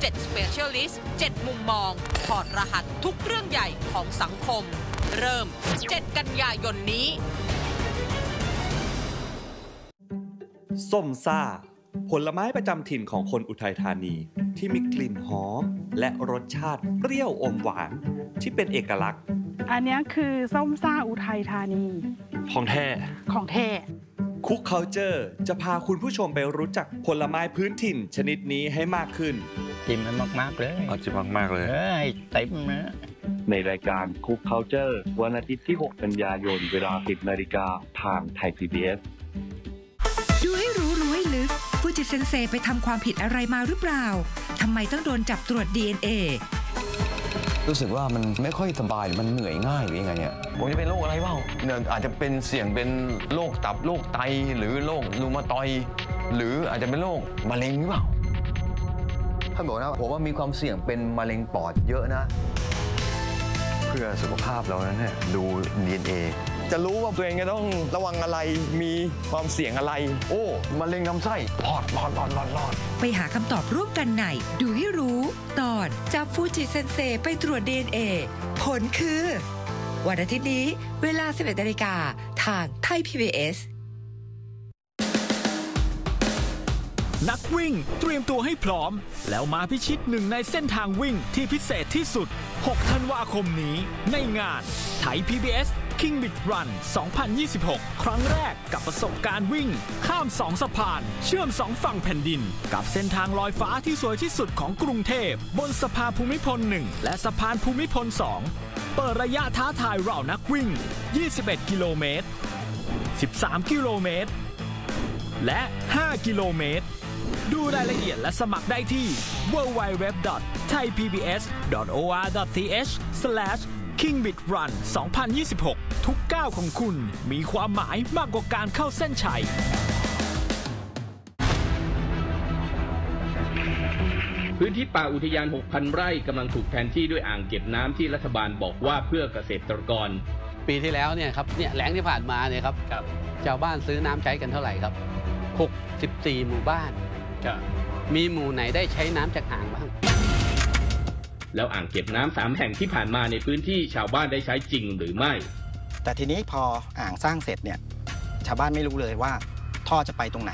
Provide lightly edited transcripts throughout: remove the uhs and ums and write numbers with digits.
7 Specialist 7 มุมมองถอดรหัสทุกเรื่องใหญ่ของสังคมเริ่ม 7 กันยายนนี้ส้มซ่าผลไม้ประจำถิ่นของคนอุทัยธานีที่มีกลิ่นหอมและรสชาติเปรี้ยวอมหวานที่เป็นเอกลักษณ์อันนี้คือส้มซ่าอุทัยธานีของแท้คุกคัลเจอร์จะพาคุณผู้ชมไปรู้จักผลไม้พื้นถิ่นชนิดนี้ให้มากขึ้นจิ้มมันมากๆเลยจิ้มมากๆเลยเต็มนะในรายการคุกคัลเจอร์วันอาทิตย์ที่ 6 กันยายนเวลา 10 นาฬิกาทางไทย PBS ดูให้รู้ให้ลึกฟูจิเซนเซไปทำความผิดอะไรมาหรือเปล่าทำไมต้องโดนจับตรวจ DNA รู้สึกว่ามันไม่ค่อยสบายมันเหนื่อยง่ายหรือยังไงเนี่ยผมจะเป็นโรคอะไรบ้างอาจจะเป็นเสี่ยงเป็นโรคตับโรคไตหรือโรครูมาตอยด์หรืออาจจะเป็นโรคมะเร็งหรือเปล่าท่านบอกนะผมว่ามีความเสี่ยงเป็นมะเร็งปอดเยอะนะเพื่อสุขภาพเราเนี่ยดู DNA จะรู้ว่าตัวเองจะต้องระวังอะไรมีความเสี่ยงอะไรโอ้มะเร็งลำไส้รอดไปหาคำตอบร่วมกันในดูให้รู้ตอนจับฟูจิเซนเซไปตรวจ DNA ผลคือวันอาทิตย์นี้เวลา 11 นาฬิกาทางไทย PBS นักวิ่งเตรียมตัวให้พร้อมแล้วมาพิชิตหนึ่งในเส้นทางวิ่งที่พิเศษที่สุด6 ธันวาคมนี้ในงานไทย PBS King Bit Run 2026 ครั้งแรกกับประสบการณ์วิ่งข้าม2 สะพานเชื่อม2 ฝั่งแผ่นดินกับเส้นทางลอยฟ้าที่สวยที่สุดของกรุงเทพบนสะพานภูมิพล 1 และสะพานภูมิพล 2 เปิดระยะท้าทายเรานักวิ่ง 21 กิโลเมตร 13 กิโลเมตร และ 5 กิโลเมตรดูรายละเอียดและสมัครได้ที่ www.thaipbs.or.th/KingBitRun 2026 ทุกก้าวของคุณมีความหมายมากกว่าการเข้าเส้นชัยพื้นที่ป่าอุทยาน 6,000 ไร่กำลังถูกแทนที่ด้วยอ่างเก็บน้ำที่รัฐบาลบอกว่าเพื่อเกษตรกรปีที่แล้วเนี่ยครับแล้งที่ผ่านมาเนี่ยครับชาวบ้านซื้อน้ำใช้กันเท่าไหร่ครับ64 หมู่บ้านมีหมู่ไหนได้ใช้น้ำจากอ่างบ้างแล้วอ่างเก็บน้ำ3 แห่งที่ผ่านมาในพื้นที่ชาวบ้านได้ใช้จริงหรือไม่แต่ทีนี้พออ่างสร้างเสร็จเนี่ยชาวบ้านไม่รู้เลยว่าท่อจะไปตรงไหน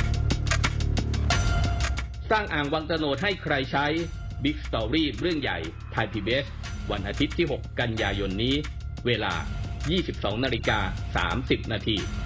สร้างอ่างวังตะโนดให้ใครใช้ Big Story เรื่องใหญ่ไทย PBS วันอาทิตย์ที่ 6 กันยายนนี้เวลา 22:30 นาที